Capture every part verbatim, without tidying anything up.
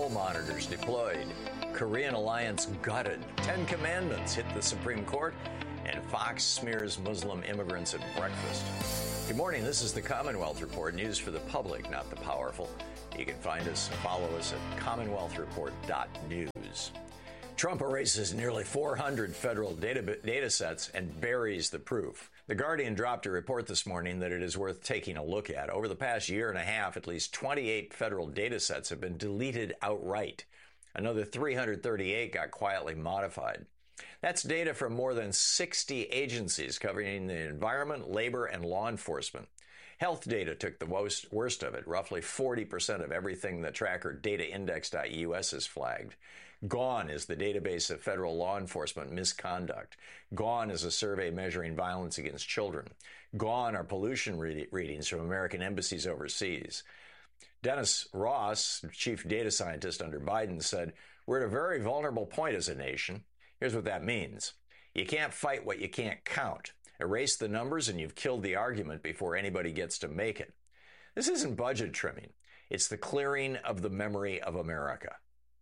poll monitors deployed. Korean alliance gutted. Ten Commandments hit the Supreme Court. And Fox smears Muslim immigrants at breakfast. Good morning. This is the Commonwealth Report. News for the public, not the powerful. You can find us and follow us at commonwealth report dot news. Trump erases nearly four hundred federal data, data sets and buries the proof. The Guardian dropped a report this morning that it is worth taking a look at. Over the past year and a half, at least twenty-eight federal data sets have been deleted outright. Another three hundred thirty-eight got quietly modified. That's data from more than sixty agencies covering the environment, labor, and law enforcement. Health data took the worst, worst of it. Roughly forty percent of everything the tracker data index dot U S has flagged. Gone is the database of federal law enforcement misconduct. Gone is a survey measuring violence against children. Gone are pollution re- readings from American embassies overseas. Dennis Ross, chief data scientist under Biden, said, "We're at a very vulnerable point as a nation. Here's what that means. You can't fight what you can't count. Erase the numbers and you've killed the argument before anybody gets to make it." This isn't budget trimming. It's the clearing of the memory of America.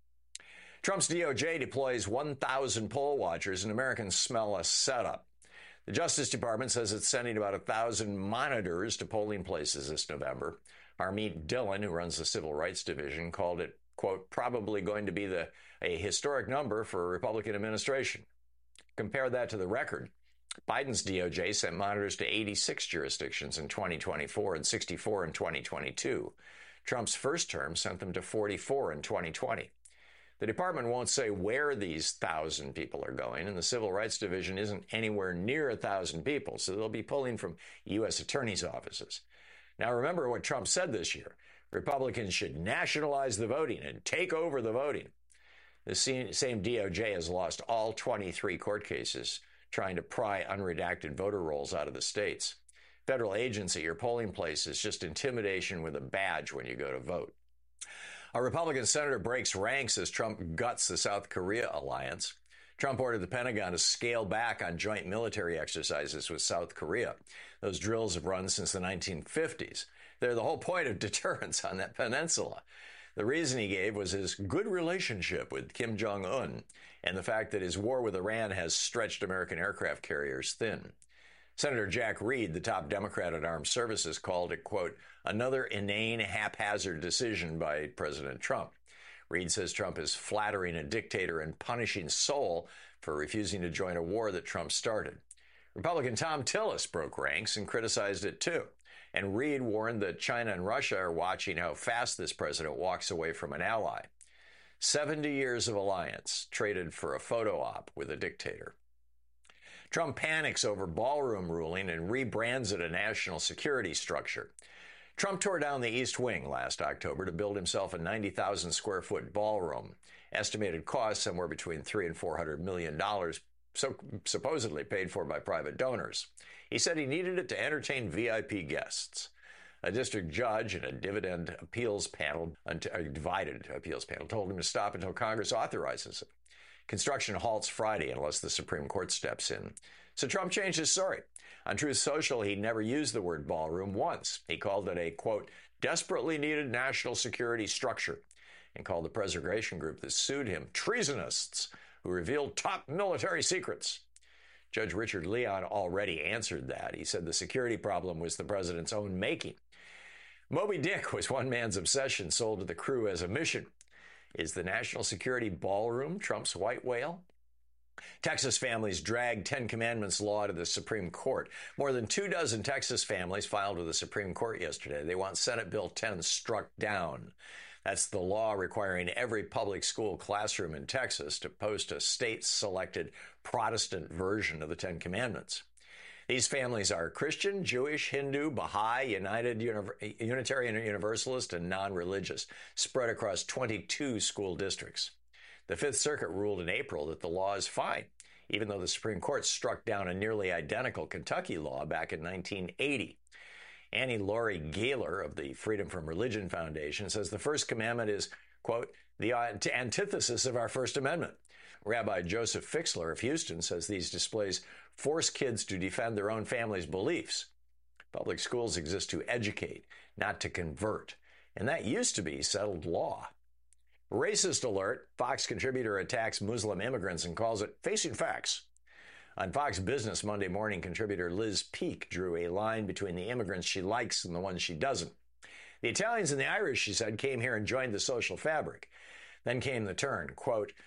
Trump's D O J deploys one thousand poll watchers and Americans smell a setup. The Justice Department says it's sending about one thousand monitors to polling places this November. Harmeet Dillon, who runs the Civil Rights Division, called it, quote, probably going to be the a historic number for a Republican administration. Compare that to the record. Biden's D O J sent monitors to eighty-six jurisdictions in twenty twenty-four and sixty-four in twenty twenty-two. Trump's first term sent them to forty-four in twenty twenty. The department won't say where these thousand people are going, and the Civil Rights Division isn't anywhere near a thousand people, so they'll be pulling from U S attorneys' offices. Now, remember what Trump said this year. Republicans should nationalize the voting and take over the voting. The same D O J has lost all twenty-three court cases trying to pry unredacted voter rolls out of the states. Federal agents at your polling place is just intimidation with a badge when you go to vote. A Republican senator breaks ranks as Trump guts the South Korea alliance. Trump ordered the Pentagon to scale back on joint military exercises with South Korea. Those drills have run since the nineteen fifties. They're the whole point of deterrence on that peninsula. The reason he gave was his good relationship with Kim Jong-un and the fact that his war with Iran has stretched American aircraft carriers thin. Senator Jack Reed, the top Democrat at Armed Services, called it, quote, another inane, haphazard decision by President Trump. Reed says Trump is flattering a dictator and punishing Seoul for refusing to join a war that Trump started. Republican Tom Tillis broke ranks and criticized it too. And Reed warned that China and Russia are watching how fast this president walks away from an ally. seventy years of alliance traded for a photo op with a dictator. Trump panics over ballroom ruling and rebrands it a national security structure. Trump tore down the East Wing last October to build himself a ninety thousand square foot ballroom. Estimated cost somewhere between three and four hundred million dollars, so supposedly paid for by private donors. He said he needed it to entertain V I P guests. A district judge and a dividend appeals panel, a divided appeals panel, told him to stop until Congress authorizes it. Construction halts Friday unless the Supreme Court steps in. So Trump changed his story. On Truth Social, he never used the word ballroom once. He called it a, quote, desperately needed national security structure, and called the preservation group that sued him treasonists who revealed top military secrets. Judge Richard Leon already answered that. He said the security problem was the president's own making. Moby Dick was one man's obsession sold to the crew as a mission. Is the national security ballroom Trump's white whale? Texas families dragged Ten Commandments law to the Supreme Court. More than two dozen Texas families filed with the Supreme Court yesterday. They want Senate Bill ten struck down. That's the law requiring every public school classroom in Texas to post a state-selected Protestant version of the Ten Commandments. These families are Christian, Jewish, Hindu, Baha'i, United Unitarian Universalist, and non-religious, spread across twenty-two school districts. The Fifth Circuit ruled in April that the law is fine, even though the Supreme Court struck down a nearly identical Kentucky law back in nineteen eighty. Annie Laurie Gaylor of the Freedom from Religion Foundation says the First Commandment is, quote, the antithesis of our First Amendment. Rabbi Joseph Fixler of Houston says these displays force kids to defend their own family's beliefs. Public schools exist to educate, not to convert. And that used to be settled law. Racist alert. Fox contributor attacks Muslim immigrants and calls it facing facts. On Fox Business Monday morning, contributor Liz Peek drew a line between the immigrants she likes and the ones she doesn't. The Italians and the Irish, she said, came here and joined the social fabric. Then came the turn. Quote,